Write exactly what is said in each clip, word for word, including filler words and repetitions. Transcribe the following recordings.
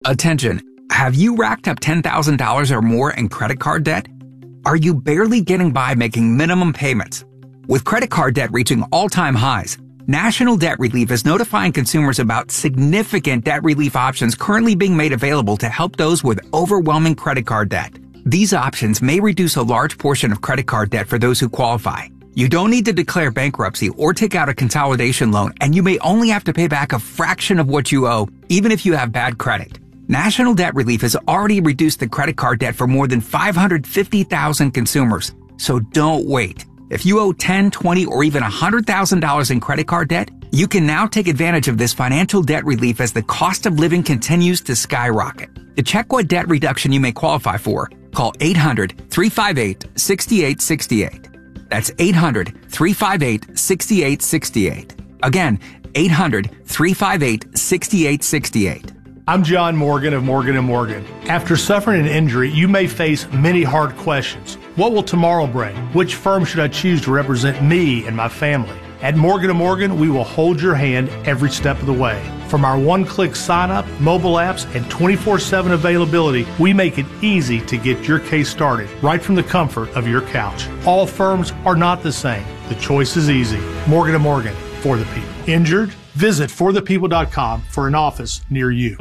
Attention, have you racked up ten thousand dollars or more in credit card debt? Are you barely getting by making minimum payments? With credit card debt reaching all-time highs, National Debt Relief is notifying consumers about significant debt relief options currently being made available to help those with overwhelming credit card debt. These options may reduce a large portion of credit card debt for those who qualify. You don't need to declare bankruptcy or take out a consolidation loan, and you may only have to pay back a fraction of what you owe, even if you have bad credit. National Debt Relief has already reduced the credit card debt for more than five hundred fifty thousand consumers, so don't wait. If you owe ten, twenty, or even one hundred thousand dollars in credit card debt, you can now take advantage of this financial debt relief as the cost of living continues to skyrocket. To check what debt reduction you may qualify for, call eight hundred, three five eight, six eight six eight. That's eight hundred, three five eight, six eight six eight. Again, eight hundred, three five eight, six eight six eight. I'm John Morgan of Morgan and Morgan. After suffering an injury, you may face many hard questions. What will tomorrow bring? Which firm should I choose to represent me and my family? At Morgan and Morgan, we will hold your hand every step of the way. From our one-click sign-up, mobile apps, and twenty-four seven availability, we make it easy to get your case started right from the comfort of your couch. All firms are not the same. The choice is easy. Morgan and Morgan, for the people. Injured? Visit for the people dot com for an office near you.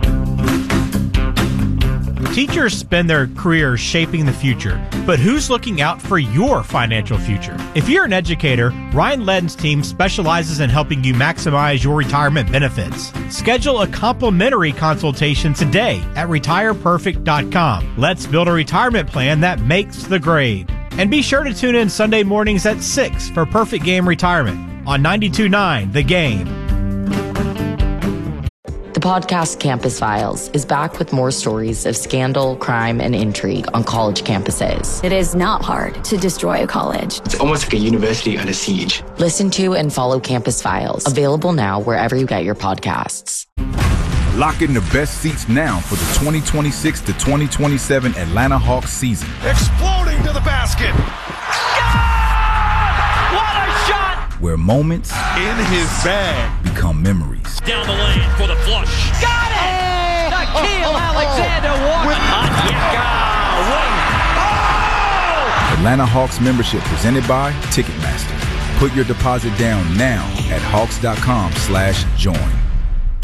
Teachers spend their careers shaping the future, but who's looking out for your financial future? If you're an educator, Ryan Ledden's team specializes in helping you maximize your retirement benefits. Schedule a complimentary consultation today at retire perfect dot com. Let's build a retirement plan that makes the grade. And be sure to tune in Sunday mornings at six for Perfect Game Retirement on ninety-two point nine The Game. The podcast Campus Files is back with more stories of scandal, crime, and intrigue on college campuses. It is not hard to destroy a college. It's almost like a university under siege. Listen to and follow Campus Files, available now wherever you get your podcasts. Lock in the best seats now for the twenty twenty-six to twenty twenty-seven Atlanta Hawks season. Exploding to the basket. What a shot! Where moments in his bag become memories. Down the lane for the flush. Got it! Nickeil oh, oh, Alexander Walker. With Onyeka. Oh! Atlanta Hawks membership presented by Ticketmaster. Put your deposit down now at hawks dot com slash join.